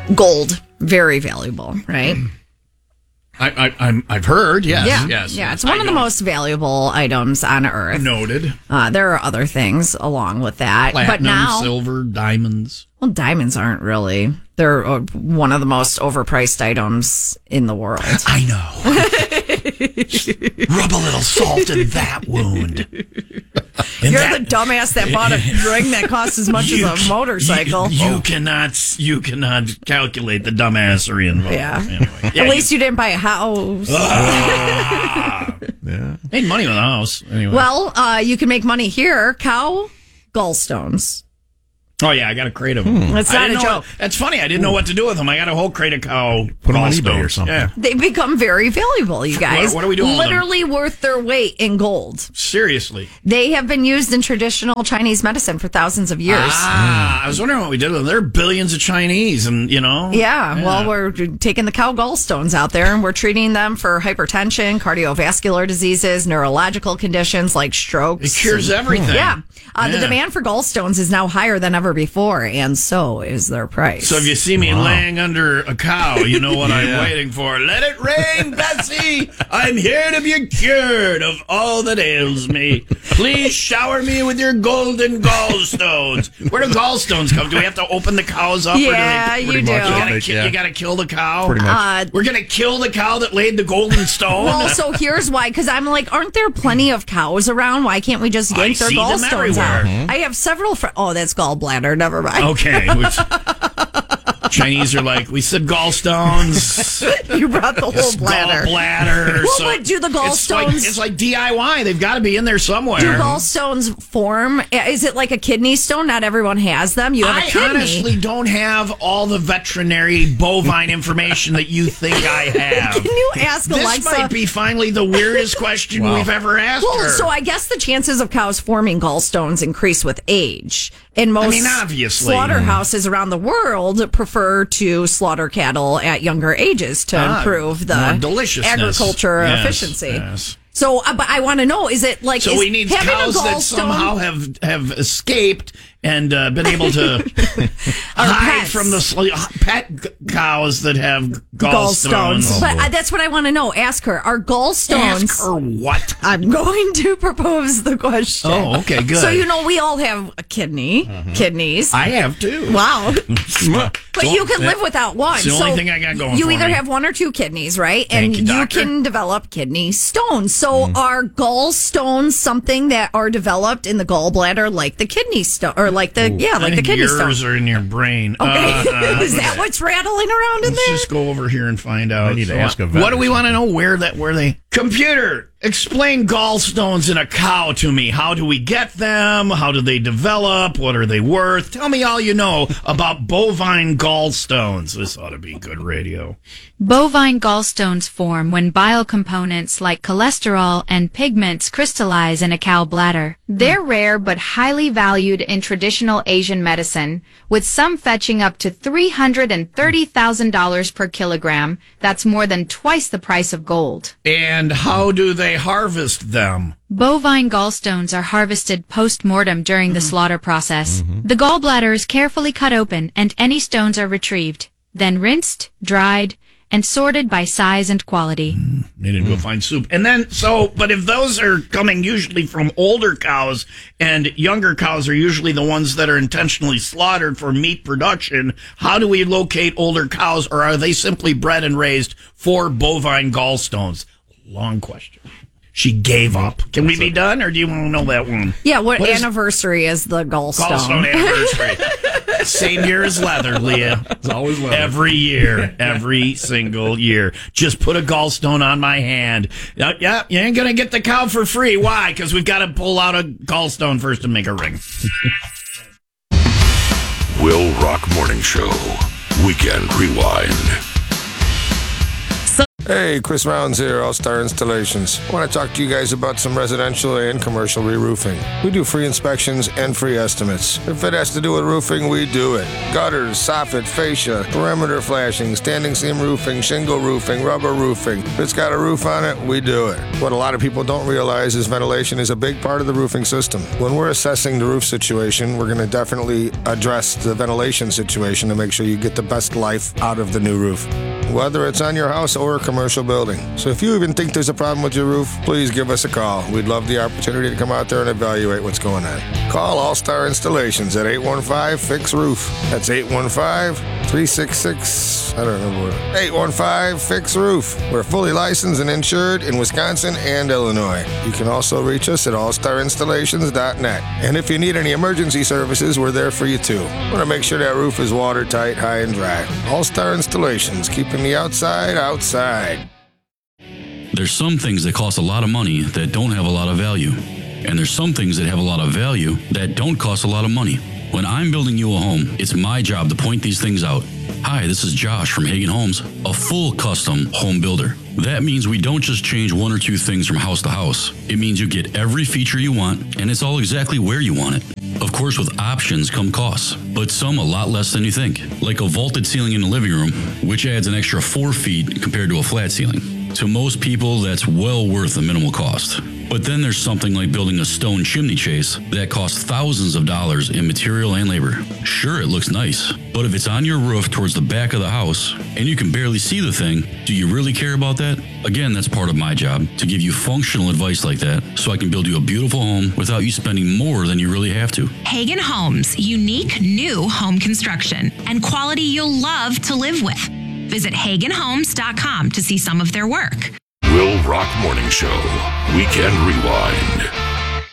Gold, very valuable, right? I've heard, yes, Yeah, it's one of the most valuable items on Earth. Noted. There are other things along with that. Platinum, but now, silver, diamonds. Well, diamonds aren't really. They're one of the most overpriced items in the world. I know. Rub a little salt in that wound. You're the dumbass that bought a ring that costs as much as a motorcycle. You cannot calculate the dumbassery involved. Yeah. Anyway. At least you didn't buy a house. Yeah. Made money with a house. Anyway. Well, you can make money here. Cow gallstones. Oh, yeah, I got a crate of them. That's not a joke. That's funny. I didn't know what to do with them. I got a whole crate of cow. Put them on eBay or something. Yeah. They become very valuable, you guys. What are we doing with them? Literally worth their weight in gold. Seriously. They have been used in traditional Chinese medicine for thousands of years. I was wondering what we did with them. There are billions of Chinese, and Yeah, well, we're taking the cow gallstones out there, and we're treating them for hypertension, cardiovascular diseases, neurological conditions like strokes. It cures everything. Yeah. The demand for gallstones is now higher than ever before, and so is their price. So if you see me laying under a cow, you know what I'm waiting for. Let it rain, Bessie! I'm here to be cured of all that ails me. Please shower me with your golden gallstones. Where do gallstones come? Do we have to open the cows up? Yeah, or you do. You gotta kill the cow? Pretty much. We're gonna kill the cow that laid the golden stone? Well, so here's why, because I'm like, aren't there plenty of cows around? Why can't we just yank their see them gallstones everywhere. out? I have several that's gallbladder. Never mind. Okay. Chinese are like, we said gallstones. You brought the whole bladder. Gallbladder. Well, but do the gallstones... It's like DIY. They've got to be in there somewhere. Do gallstones form? Is it like a kidney stone? Not everyone has them. You have a kidney. I honestly don't have all the veterinary bovine information that you think I have. Can you ask Alexa? This might be finally the weirdest question we've ever asked her. So I guess the chances of cows forming gallstones increase with age. And most obviously. slaughterhouses around the world prefer to slaughter cattle at younger ages to improve the more deliciousness. agriculture efficiency. Yes. So, but I want to know, is it like... So we need cows that somehow have escaped and been able to hide pets. from the pet cows that have gallstones. But that's what I want to know. Ask her, are gallstones... Ask her what? I'm going to propose the question. Oh, okay, good. So, we all have a kidneys. I have too. Wow. But you can live without one. It's the only thing I got going You for either me. have one or two kidneys, right? Thank And you, you doctor. can develop kidney stones. So are gallstones something that are developed in the gallbladder like the kidney stone, or like the the kidney stone? Yours are in your brain. Okay. Is that what's rattling around in Let's there? just go over here and find out. I need to ask a vet What do or we want to know? Where they? Computer, explain gallstones in a cow to me. How do we get them? How do they develop? What are they worth? Tell me all you know about bovine gallstones. This ought to be good radio. Bovine gallstones form when bile components like cholesterol and pigments crystallize in a cow bladder. They're rare but highly valued in traditional Asian medicine, with some fetching up to $330,000 per kilogram. That's more than twice the price of gold. And how do they harvest them? Bovine gallstones are harvested post-mortem during the slaughter process. The gallbladder is carefully cut open and any stones are retrieved, then rinsed, dried, and sorted by size and quality. They didn't go find soup. And then, but if those are coming usually from older cows and younger cows are usually the ones that are intentionally slaughtered for meat production, how do we locate older cows, or are they simply bred and raised for bovine gallstones? Long question. She gave up. Can we be done, or do you want to know that one? Yeah, what anniversary is the gallstone? Gallstone anniversary. Same year as leather, Leah. It's always leather. Every year. Every single year. Just put a gallstone on my hand. Yeah, you ain't going to get the cow for free. Why? Because we've got to pull out a gallstone first to make a ring. Will Rock Morning Show. Weekend Rewind. Hey, Chris Rounds here, All-Star Installations. I want to talk to you guys about some residential and commercial re-roofing. We do free inspections and free estimates. If it has to do with roofing, we do it. Gutters, soffit, fascia, perimeter flashing, standing seam roofing, shingle roofing, rubber roofing. If it's got a roof on it, we do it. What a lot of people don't realize is ventilation is a big part of the roofing system. When we're assessing the roof situation, we're going to definitely address the ventilation situation to make sure you get the best life out of the new roof, whether it's on your house or a commercial building. So if you even think there's a problem with your roof, please give us a call. We'd love the opportunity to come out there and evaluate what's going on. Call All-Star Installations at 815-FIX-ROOF. That's 815-366, 815-FIX-ROOF. We're fully licensed and insured in Wisconsin and Illinois. You can also reach us at allstarinstallations.net. And if you need any emergency services, we're there for you too. We want to make sure that roof is watertight, high and dry. All-Star Installations, keeping the outside outside. There's some things that cost a lot of money that don't have a lot of value. And there's some things that have a lot of value that don't cost a lot of money. When I'm building you a home, it's my job to point these things out. Hi, this is Josh from Hagen Homes, a full custom home builder. That means we don't just change one or two things from house to house. It means you get every feature you want, and it's all exactly where you want it. Of course, with options come costs, but some a lot less than you think. Like a vaulted ceiling in the living room, which adds an extra 4 feet compared to a flat ceiling. To most people, that's well worth the minimal cost. But then there's something like building a stone chimney chase that costs thousands of dollars in material and labor. Sure, it looks nice, but if it's on your roof towards the back of the house and you can barely see the thing, do you really care about that? Again, that's part of my job, to give you functional advice like that so I can build you a beautiful home without you spending more than you really have to. Hagen Homes, unique new home construction and quality you'll love to live with. Visit HagenHomes.com to see some of their work. Will Rock Morning Show, Weekend Rewind.